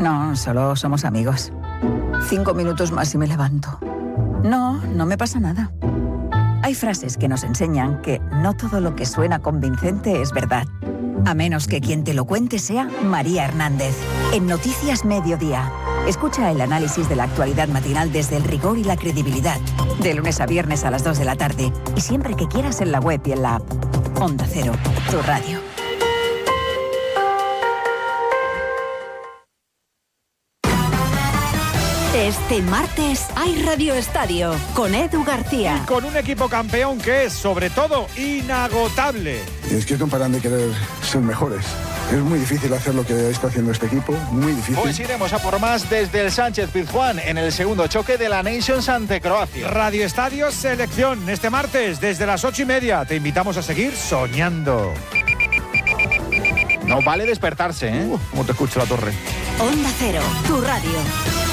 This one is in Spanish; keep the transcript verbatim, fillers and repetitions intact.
No, solo somos amigos. Cinco minutos más y me levanto. No, no me pasa nada. Hay frases que nos enseñan que no todo lo que suena convincente es verdad. A menos que quien te lo cuente sea María Hernández. En Noticias Mediodía. Escucha el análisis de la actualidad matinal desde el rigor y la credibilidad. De lunes a viernes a las dos de la tarde. Y siempre que quieras en la web y en la app. Onda Cero, tu radio. Este martes hay Radio Estadio con Edu García. Y con un equipo campeón que es, sobre todo, inagotable. Es que no paran de querer ser mejores. Es muy difícil hacer lo que está haciendo este equipo, muy difícil. Pues iremos a por más desde el Sánchez Pizjuán en el segundo choque de la Nations ante Croacia. Radio Estadio Selección, este martes desde las ocho y media. Te invitamos a seguir soñando. No vale despertarse, ¿eh? Uh, ¿Cómo te escucho la torre? Onda Cero, tu radio.